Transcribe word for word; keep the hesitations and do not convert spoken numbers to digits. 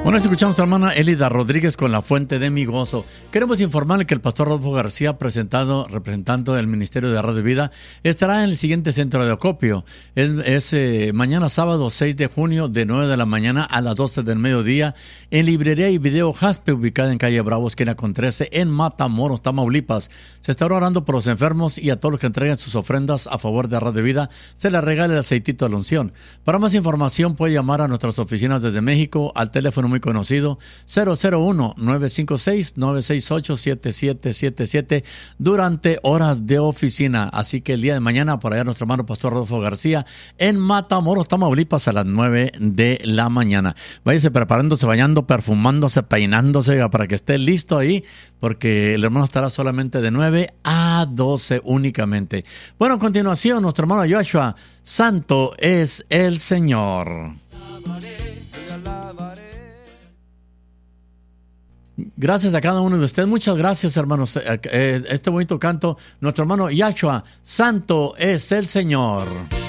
Bueno, escuchamos a nuestra hermana Elida Rodríguez con La Fuente de mi Gozo. Queremos informarle que el pastor Rodolfo García, presentado, representando del Ministerio de Radio Vida, estará en el siguiente centro de acopio. Es, es eh, mañana sábado seis de junio de nueve de la mañana a las doce del mediodía en Librería y Video Jaspe, ubicada en calle Bravo, esquina con trece, en Matamoros, Tamaulipas. Se estará orando por los enfermos y a todos los que entreguen sus ofrendas a favor de Radio Vida se les regala el aceitito de la unción. Para más información puede llamar a nuestras oficinas desde México al teléfono muy conocido cero cero uno, nueve cinco seis, nueve seis ocho, siete siete siete siete durante horas de oficina. Así que el día de mañana por allá nuestro hermano pastor Rodolfo García en Matamoros, Tamaulipas a las nueve de la mañana. Váyase preparándose, bañando, perfumándose, peinándose para que esté listo ahí, porque el hermano estará solamente de nueve a doce únicamente. Bueno, a continuación nuestro hermano Joshua, Santo es el Señor. Gracias a cada uno de ustedes. Muchas gracias, hermanos. Este bonito canto, nuestro hermano Yahshua, Santo es el Señor.